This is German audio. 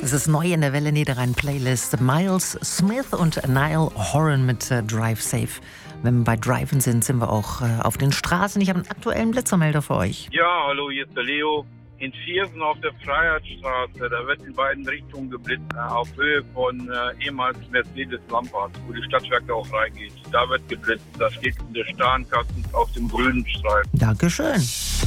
Es ist neu in der Welle Niederrhein-Playlist. Miles Smith und Niall Horan mit Drive Safe. Wenn wir bei Driven sind wir auch auf den Straßen. Ich habe einen aktuellen Blitzermelder für euch. Ja, hallo, hier ist der Leo. In Viersen auf der Freiheitsstraße, da wird in beiden Richtungen geblitzt, auf Höhe von ehemals Mercedes-Lampard, wo die Stadtwerke auch reingeht. Da wird geblitzt, da steht der Starnkasten auf dem grünen Streifen. Dankeschön.